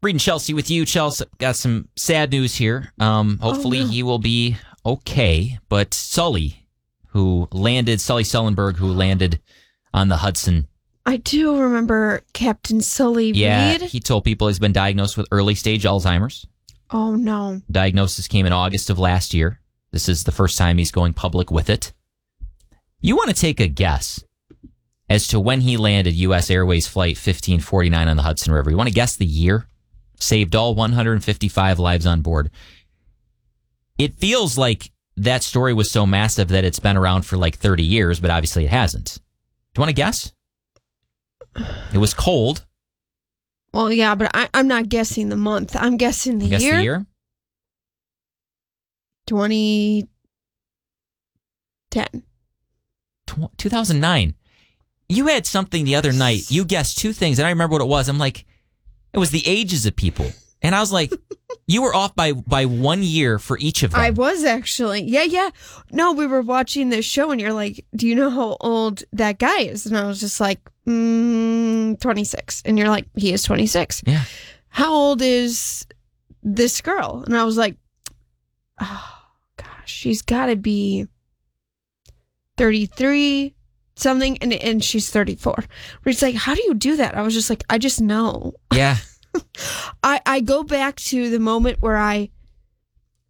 Reading Chelsea with you. Chelsea got some sad news here. Hopefully he will be okay. But Sully Sullenberg, who landed on the Hudson. I do remember Captain Sully Reed. He told people he's been diagnosed with early stage Alzheimer's. Oh, no. Diagnosis came in August of last year. This is the first time he's going public with it. You want to take a guess as to when he landed U.S. Airways Flight 1549 on the Hudson River. You want to guess the year? Saved all 155 lives on board. It feels like that story was so massive that it's been around for like 30 years, but obviously it hasn't. Do you want to guess? It was cold. Well, yeah, but I'm not guessing the month. I'm guessing the year. Guess the year? 2010. 2009. You had something the other night. You guessed two things, and I remember what it was. I'm like, it was the ages of people. And I was like, you were off by 1 year for each of them. I was actually. Yeah. No, we were watching this show, and you're like, do you know how old that guy is? And I was just like, 26. And you're like, he is 26. Yeah. How old is this girl? And I was like, oh, gosh, she's got to be 33 something, and she's 34. Where it's like, how do you do that? I was just like, I just know. Yeah. I go back to the moment where I